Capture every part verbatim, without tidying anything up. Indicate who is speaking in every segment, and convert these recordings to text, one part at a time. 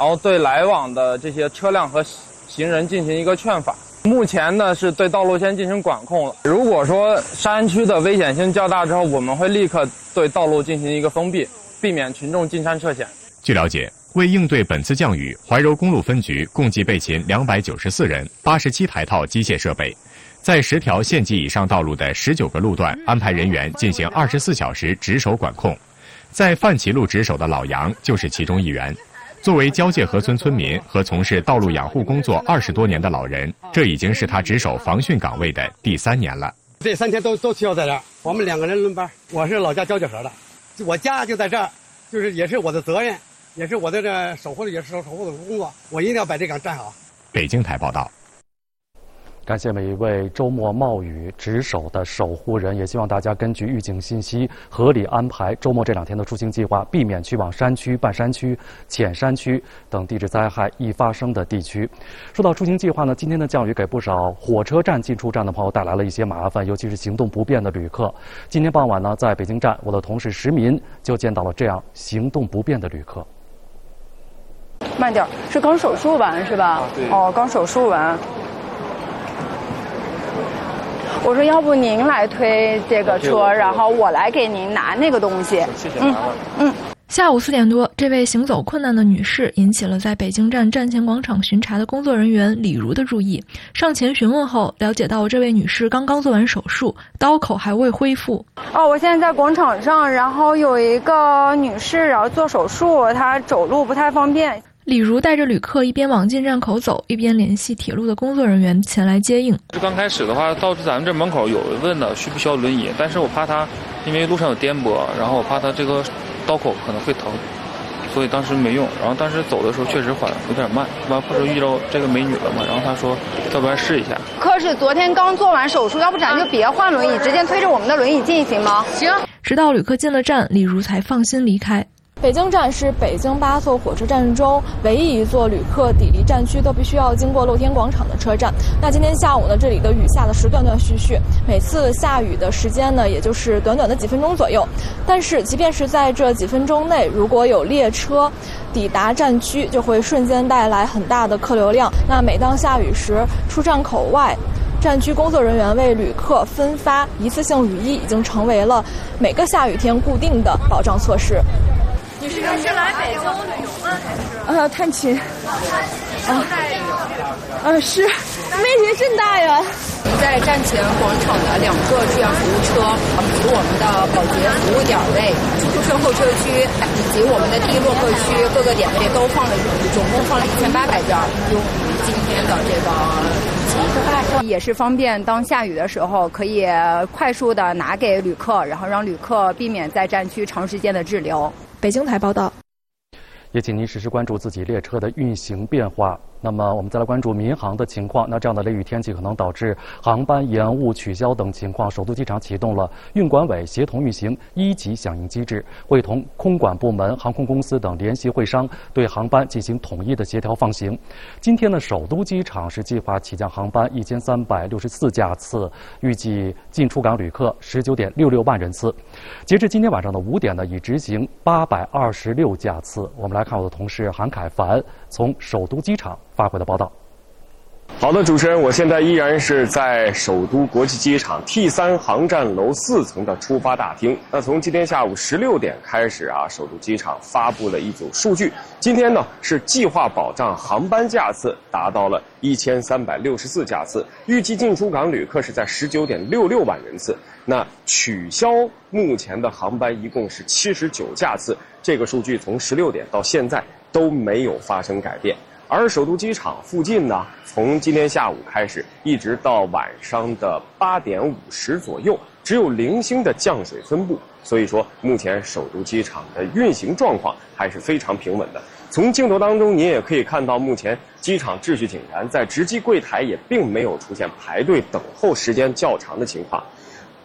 Speaker 1: 然后对来往的这些车辆和行人进行一个劝法。目前呢是对道路先进行管控了。如果说山区的危险性较大之后，我们会立刻对道路进行一个封闭，避免群众进山涉险。
Speaker 2: 据了解，为应对本次降雨，怀柔公路分局共计备勤两百九十四人、八十七台套机械设备，在十条县级以上道路的十九个路段安排人员进行二十四小时值守管控。在范齐路值守的老杨就是其中一员。作为交界河村村民和从事道路养护工作二十多年的老人，这已经是他值守防汛岗位的第三年了。
Speaker 3: 这三天都都需要在这儿，我们两个人轮班。我是老家交界河的，我家就在这儿，就是也是我的责任，也是我的这守护的，也是守护的工作，我一定要把这岗站好。
Speaker 2: 北京台报道。
Speaker 4: 感谢每一位周末冒雨值守的守护人，也希望大家根据预警信息合理安排周末这两天的出行计划，避免去往山区、半山区、浅山区等地质灾害易发生的地区。说到出行计划呢，今天的降雨给不少火车站进出站的朋友带来了一些麻烦，尤其是行动不便的旅客。今天傍晚呢，在北京站，我的同事石民就见到了这样行动不便的旅客。
Speaker 5: 慢点，是刚手术完是吧？
Speaker 1: 啊、对。
Speaker 5: 哦，刚手术完。我说，要不您来推这个车，然后我来给您拿那个东西。
Speaker 1: 谢谢麻烦。
Speaker 5: 嗯。嗯
Speaker 6: 下午四点多，这位行走困难的女士引起了在北京站站前广场巡查的工作人员李如的注意。上前询问后，了解到这位女士刚刚做完手术，刀口还未恢复。
Speaker 5: 哦，我现在在广场上，然后有一个女士然后做手术，她走路不太方便。
Speaker 6: 李如带着旅客一边往进站口走，一边联系铁路的工作人员前来接应。
Speaker 7: 刚开始的话，到咱们这门口有问的需不需要轮椅，但是我怕他，因为路上有颠簸，然后我怕他这个刀口可能会疼，所以当时没用。然后当时走的时候确实缓，有点慢。完或者遇到这个美女了嘛，然后他说要不然试一下。
Speaker 5: 可是昨天刚做完手术，要不咱就别换轮椅，直接推着我们的轮椅进行吗？行。
Speaker 6: 直到旅客进了站，李如才放心离开。
Speaker 8: 北京站是北京八座火车站中唯一一座旅客抵离站区都必须要经过露天广场的车站。那今天下午呢，这里的雨下的是断断续续，每次下雨的时间呢，也就是短短的几分钟左右。但是即便是在这几分钟内，如果有列车抵达站区，就会瞬间带来很大的客流量。那每当下雨时，出站口外站区工作人员为旅客分发一次性雨衣，已经成为了每个下雨天固定的保障措施。
Speaker 9: 你是是来北京旅游吗？还是？
Speaker 8: 呃，探亲。
Speaker 9: 啊，带旅游。
Speaker 8: 呃，是，问题真大呀。
Speaker 10: 我们在站前广场的两个志愿服务车，以及我们的保洁服务点位、出租车候车区，以及我们的第一落客区各个点位都放了雨，总共放了一千八百件，用于今天的这个雨季，
Speaker 5: 也是方便当下雨的时候可以快速的拿给旅客，然后让旅客避免在站区长时间的滞留。
Speaker 6: 北京台报道。
Speaker 4: 也请您实时关注自己列车的运行变化。那么我们再来关注民航的情况。那这样的雷雨天气可能导致航班延误、取消等情况，首都机场启动了运管委协同运行一级响应机制，会同空管部门、航空公司等联系会商，对航班进行统一的协调放行。今天呢，首都机场是计划起降航班一千三百六十四架次，预计进出港旅客十九点六六万人次。截至今天晚上的五点呢，已执行八百二十六架次。我们来看我的同事韩凯凡从首都机场发回的报道。
Speaker 11: 好的，主持人，我现在依然是在首都国际机场 T 三航站楼四层的出发大厅。那从今天下午十六点开始啊，首都机场发布了一组数据。今天呢是计划保障航班架次达到了一千三百六十四架次，预计进出港旅客是在十九点六六万人次。那取消目前的航班一共是七十九架次，这个数据从十六点到现在都没有发生改变。而首都机场附近呢，从今天下午开始，一直到晚上的八点五十左右，只有零星的降水分布。所以说，目前首都机场的运行状况还是非常平稳的。从镜头当中，您也可以看到，目前机场秩序井然，在值机柜台也并没有出现排队等候时间较长的情况。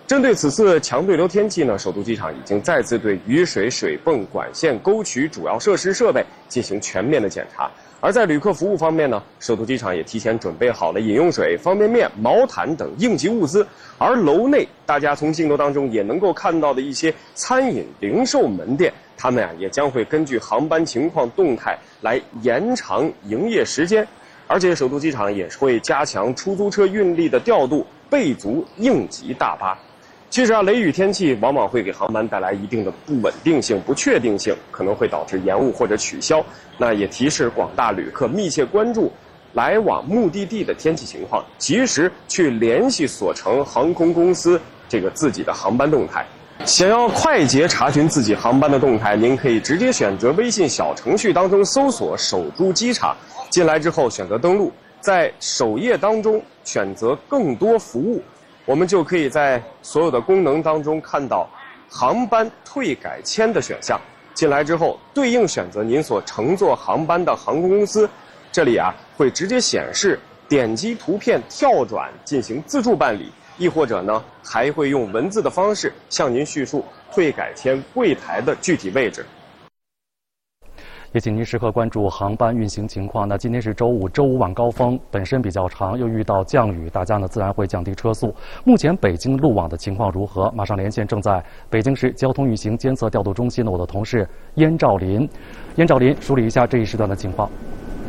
Speaker 11: 针对此次强对流天气呢，首都机场已经再次对雨水、水泵、管线、沟渠、主要设施设备进行全面的检查。而在旅客服务方面呢，首都机场也提前准备好了饮用水、方便面、毛毯等应急物资。而楼内大家从镜头当中也能够看到的一些餐饮零售门店，他们啊也将会根据航班情况动态来延长营业时间。而且首都机场也会加强出租车运力的调度，备足应急大巴。其实啊，雷雨天气往往会给航班带来一定的不稳定性、不确定性，可能会导致延误或者取消。那也提示广大旅客密切关注来往目的地的天气情况，及时去联系所乘航空公司这个自己的航班动态。想要快捷查询自己航班的动态，您可以直接选择微信小程序当中搜索首都机场，进来之后选择登录，在首页当中选择更多服务，我们就可以在所有的功能当中看到航班退改签的选项。进来之后，对应选择您所乘坐航班的航空公司，这里啊会直接显示点击图片跳转进行自助办理，亦或者呢还会用文字的方式向您叙述退改签柜台的具体位置。
Speaker 4: 也请您时刻关注航班运行情况。那今天是周五，周五晚高峰本身比较长，又遇到降雨，大家呢自然会降低车速。目前北京路网的情况如何？马上连线正在北京市交通运行监测调度中心的我的同事燕兆林。燕兆林，梳理一下这一时段的情况。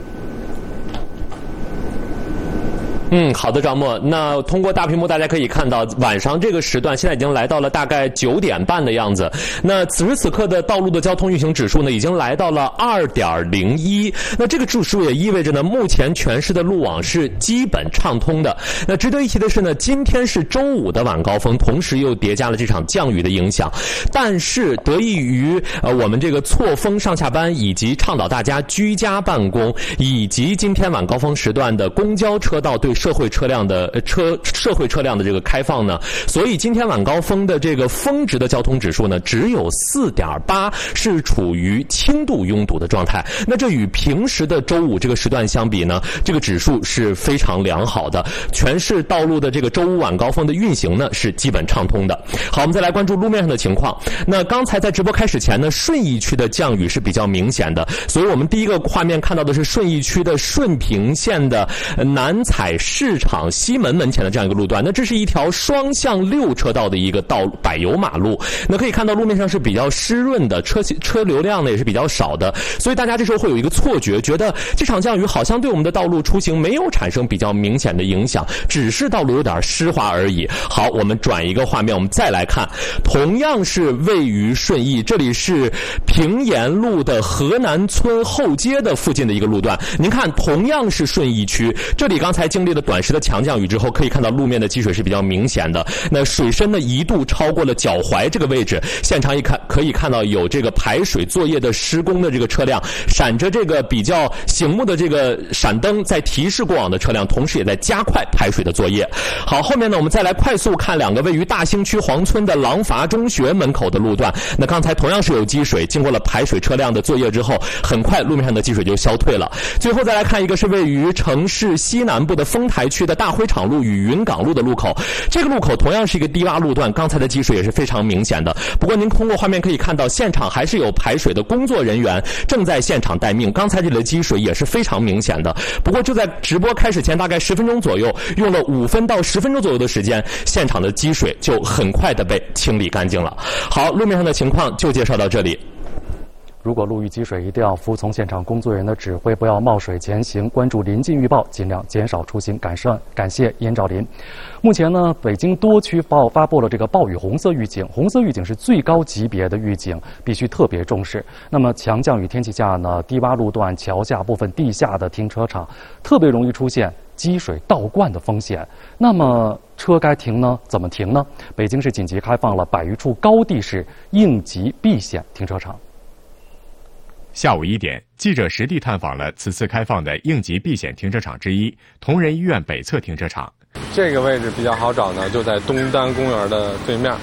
Speaker 12: 嗯，好的，赵默。那通过大屏幕，大家可以看到，晚上这个时段现在已经来到了大概九点半的样子。那此时此刻的道路的交通运行指数呢，已经来到了二点零一。那这个指数也意味着呢，目前全市的路网是基本畅通的。那值得一提的是呢，今天是周五的晚高峰，同时又叠加了这场降雨的影响。但是得益于呃我们这个错峰上下班，以及倡导大家居家办公，以及今天晚高峰时段的公交车道对社会车辆的车社会车辆的这个开放呢，所以今天晚高峰的这个峰值的交通指数呢，只有 四点八， 是处于轻度拥堵的状态。那这与平时的周五这个时段相比呢，这个指数是非常良好的。全市道路的这个周五晚高峰的运行呢，是基本畅通的。好，我们再来关注路面上的情况。那刚才在直播开始前呢，顺义区的降雨是比较明显的，所以我们第一个画面看到的是顺义区的顺平县的南采市场西门门前的这样一个路段。那这是一条双向六车道的一个道柏油马路，那可以看到路面上是比较湿润的，车车流量呢也是比较少的，所以大家这时候会有一个错觉，觉得这场降雨好像对我们的道路出行没有产生比较明显的影响，只是道路有点湿滑而已。好，我们转一个画面，我们再来看，同样是位于顺义，这里是平沿路的河南村后街的附近的一个路段。您看，同样是顺义区，这里刚才经历了短时的强降雨之后，可以看到路面的积水是比较明显的，那水深呢一度超过了脚踝这个位置。现场一看可以看到有这个排水作业的施工的这个车辆，闪着这个比较醒目的这个闪灯，在提示过往的车辆，同时也在加快排水的作业。好，后面呢我们再来快速看两个位于大兴区黄村的廊坊中学门口的路段。那刚才同样是有积水，经过了排水车辆的作业之后，很快路面上的积水就消退了。最后再来看一个是位于城市西南部的丰台区的大灰厂路与云岗路的路口，这个路口同样是一个低洼路段，刚才的积水也是非常明显的。不过您通过画面可以看到，现场还是有排水的工作人员正在现场待命，刚才这里的积水也是非常明显的。不过就在直播开始前大概十分钟左右，用了五分到十分钟左右的时间，现场的积水就很快的被清理干净了。好，路面上的情况就介绍到这里。
Speaker 4: 如果路遇积水，一定要服从现场工作人员的指挥，不要冒水前行，关注临近预报，尽量减少出行。感谢感谢燕兆林。目前呢，北京多区发发布了这个暴雨红色预警，红色预警是最高级别的预警，必须特别重视。那么强降雨天气下呢，低洼路段、桥下部分地下的停车场，特别容易出现积水倒灌的风险。那么车该停呢？怎么停呢？北京市紧急开放了百余处高地式应急避险停车场。
Speaker 2: 下午一点，记者实地探访了此次开放的应急避险停车场之一同仁医院北侧停车场。
Speaker 13: 这个位置比较好找呢，就在东单公园的对面。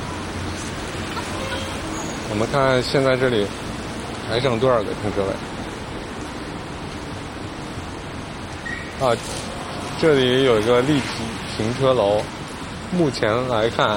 Speaker 13: 我们看现在这里还剩多少个停车位？啊，这里有一个立体停车楼，目前来看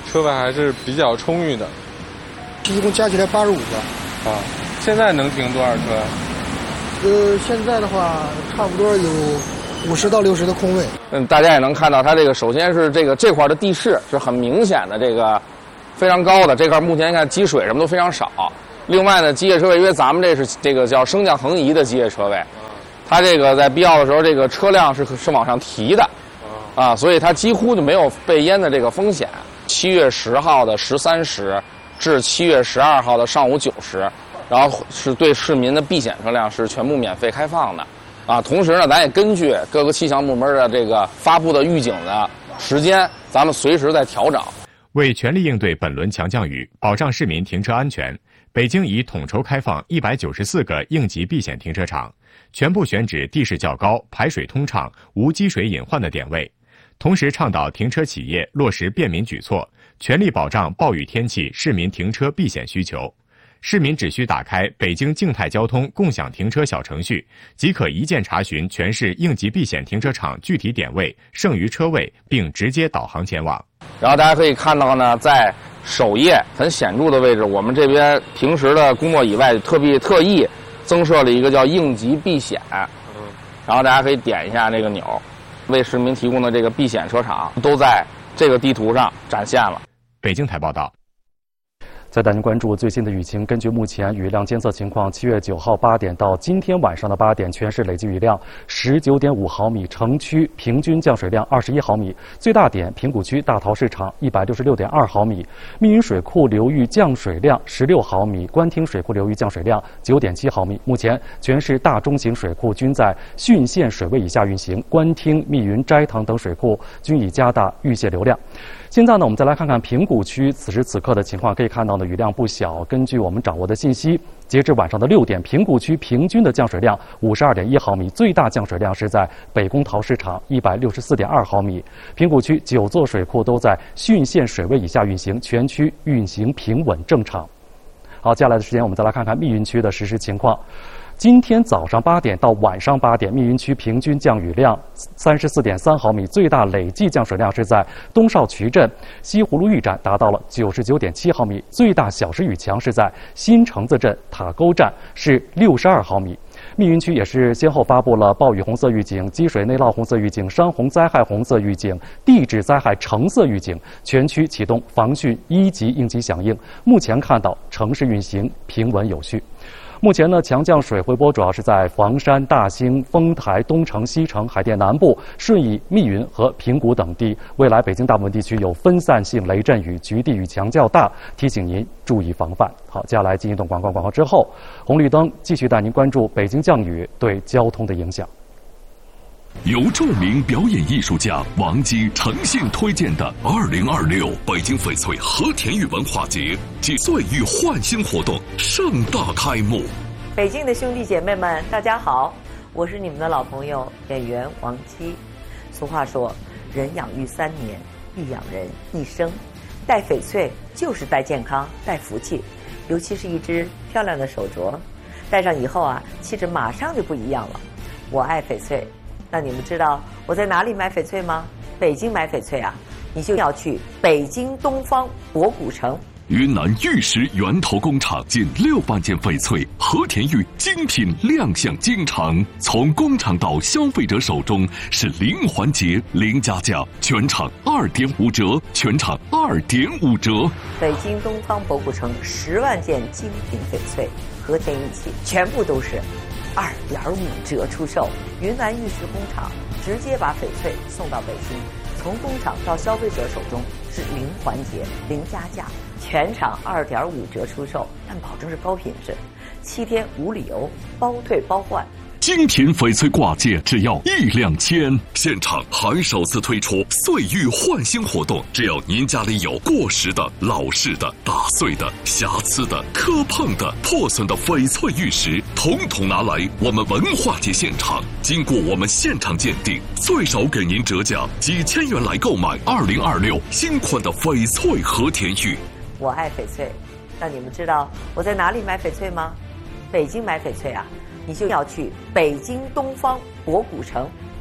Speaker 13: 车位还是比较充裕的。
Speaker 14: 一共加起来八十五个。
Speaker 13: 啊，现在能停多少车？
Speaker 14: 呃，现在的话，差不多有五十到六十的空位。
Speaker 1: 嗯，大家也能看到，它这个首先是这个这块的地势是很明显的，这个非常高的这块，目前看积水什么都非常少。另外呢，机械车位，因为咱们这是这个叫升降横移的机械车位，它这个在必要的时候，这个车辆是是往上提的，啊，所以它几乎就没有被淹的这个风险。七月十号的十三时至七月十二号的上午九时，然后是对市民的避险车辆是全部免费开放的，啊，同时呢，咱也根据各个气象部门的这个发布的预警的时间，咱们随时在调整。
Speaker 2: 为全力应对本轮强降雨，保障市民停车安全，北京已统筹开放一百九十四个应急避险停车场，全部选址地势较高、排水通畅、无积水隐患的点位。同时倡导停车企业落实便民举措，全力保障暴雨天气市民停车避险需求。市民只需打开北京静态交通共享停车小程序，即可一键查询全市应急避险停车场具体点位、剩余车位，并直接导航前往。
Speaker 1: 然后大家可以看到呢，在首页很显著的位置，我们这边平时的工作以外，特别特意增设了一个叫应急避险，然后大家可以点一下这个钮，为市民提供的这个避险车场都在这个地图上展现了。
Speaker 2: 北京台报道。
Speaker 4: 再带您关注最新的雨情。根据目前雨量监测情况，七月九号八点到今天晚上的八点，全市累计雨量十九点五毫米，城区平均降水量二十一毫米，最大点平谷区大陶市场一百六十六点二毫米，密云水库流域降水量十六毫米，官厅水库流域降水量九点七毫米。目前全市大中型水库均在汛限水位以下运行，官厅、密云、斋堂等水库均已加大预泄流量。现在呢，我们再来看看平谷区此时此刻的情况。可以看到呢，雨量不小。根据我们掌握的信息，截至晚上的六点，平谷区平均的降水量五十二点一毫米，最大降水量是在北宫陶市场一百六十四点二毫米。平谷区九座水库都在汛限水位以下运行，全区运行平稳正常。好，接下来的时间我们再来看看密云区的实时情况。今天早上八点到晚上八点，密云区平均降雨量三十四点三毫米，最大累计降水量是在东少渠镇西葫芦峪站，达到了九十九点七毫米，最大小时雨强是在新城子镇塔沟站，是六十二毫米。密云区也是先后发布了暴雨红色预警、积水内涝红色预警、山洪灾害红色预警、地质灾害橙色预警，全区启动防汛一级应急响应。目前看到城市运行平稳有序。目前呢，强降水回波主要是在房山、大兴、丰台、东城、西城、海淀南部、顺义、密云和平谷等地。未来北京大部分地区有分散性雷阵雨，局地雨强较大，提醒您注意防范。好，接下来进一段广告，广告之后，红绿灯继续带您关注北京降雨对交通的影响。
Speaker 15: 由著名表演艺术家王姬诚信推荐的二零二六北京翡翠和田玉文化节暨岁玉焕新活动盛大开幕。
Speaker 16: 北京的兄弟姐妹们，大家好，我是你们的老朋友演员王姬。俗话说，人养育三年，育养人一生。戴翡翠就是戴健康、戴福气，尤其是一只漂亮的手镯，戴上以后啊，气质马上就不一样了。我爱翡翠。那你们知道我在哪里买翡翠吗？北京买翡翠啊，你就要去北京东方博古城。
Speaker 15: 云南玉石源头工厂近六万件翡翠和田玉精品亮相京城，从工厂到消费者手中是零环节、零加价，全场二点五折，全场二点五折。
Speaker 16: 北京东方博古城十万件精品翡翠和田玉器，全部都是二点五折出售。云南玉石工厂直接把翡翠送到北京，从工厂到消费者手中是零环节、零加价，全场二点五折出售，但保证是高品质，七天无理由，包退包换。
Speaker 15: 精品翡翠挂件只要一两千，现场还首次推出岁玉焕新活动，只要您家里有过时的、老式的、打碎的、瑕疵的、磕碰的、破损的翡翠玉石，统统拿来我们文化节现场，经过我们现场鉴定，最少给您折价几千元来购买二零二六新款的翡翠和田玉。
Speaker 16: 我爱翡翠，那你们知道我在哪里买翡翠吗？北京买翡翠啊，你就要去北京东方博古城。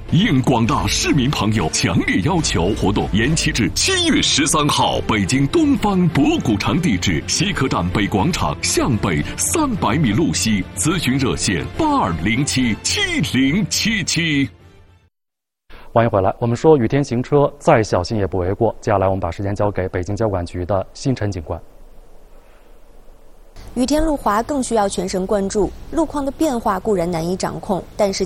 Speaker 15: 应广大市民朋友强烈要求，活动延期至七月十三号。北京东方博古城地址：西客站北广场向北三百米路西。咨询热线：八二零七七零七七。
Speaker 4: 欢迎回来。我们说雨天行车再小心也不为过。接下来我们把时间交给北京交管局的星辰警官。
Speaker 17: 雨天路滑更需要全神贯注，路况的变化固然难以掌控，但是